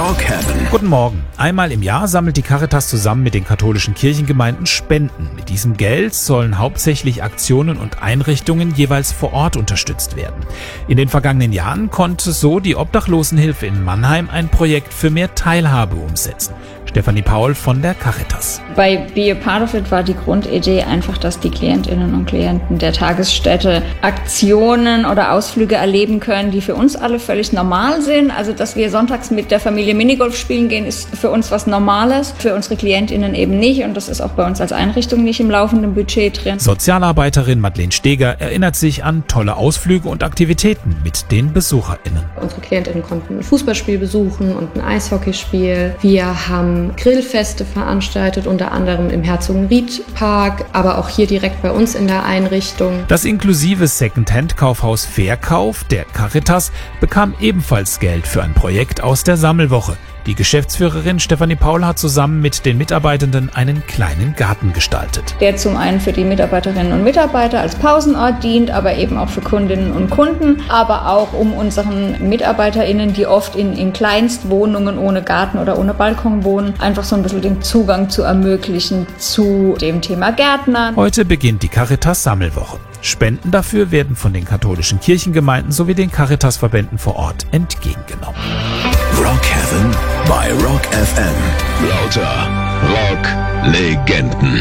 Rock Heaven. Guten Morgen. Einmal im Jahr sammelt die Caritas zusammen mit den katholischen Kirchengemeinden Spenden. Mit diesem Geld sollen hauptsächlich Aktionen und Einrichtungen jeweils vor Ort unterstützt werden. In den vergangenen Jahren konnte so die Obdachlosenhilfe in Mannheim ein Projekt für mehr Teilhabe umsetzen. Stefanie Paul von der Caritas. Bei Be a Part of It war die Grundidee einfach, dass die Klientinnen und Klienten der Tagesstätte Aktionen oder Ausflüge erleben können, die für uns alle völlig normal sind. Also, dass wir sonntags mit der Familie Minigolf spielen gehen, ist für uns was Normales, für unsere Klientinnen eben nicht. Und das ist auch bei uns als Einrichtung nicht im laufenden Budget drin. Sozialarbeiterin Madeleine Steger erinnert sich an tolle Ausflüge und Aktivitäten mit den BesucherInnen. Unsere Klientinnen konnten ein Fußballspiel besuchen und ein Eishockeyspiel. Wir haben Grillfeste veranstaltet, unter anderem im Herzogenried-Park, aber auch hier direkt bei uns in der Einrichtung. Das inklusive Secondhand-Kaufhaus Verkauf der Caritas bekam ebenfalls Geld für ein Projekt aus der Sammelwoche. Die Geschäftsführerin Stefanie Paul hat zusammen mit den Mitarbeitenden einen kleinen Garten gestaltet. Der zum einen für die Mitarbeiterinnen und Mitarbeiter als Pausenort dient, aber eben auch für Kundinnen und Kunden, aber auch um unseren MitarbeiterInnen, die oft in Kleinstwohnungen ohne Garten oder ohne Balkon wohnen, einfach so ein bisschen den Zugang zu ermöglichen zu dem Thema Gärtnern. Heute beginnt die Caritas Sammelwoche. Spenden dafür werden von den katholischen Kirchengemeinden sowie den Caritas-Verbänden vor Ort entgegengenommen. Rock Heaven bei Rock FM. Lauter Rock-Legenden.